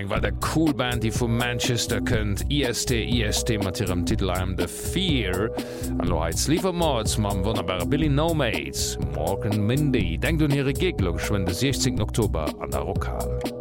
eng war der cool Band, die vum Manchester kënnt IST mat ihrem Titel I'm the Fear an Loheits Liefermords mam wunderbare Billy Nomads Morgan Mindy denkt un ihre Geglung schwen de 16. Oktober an der Rockhall.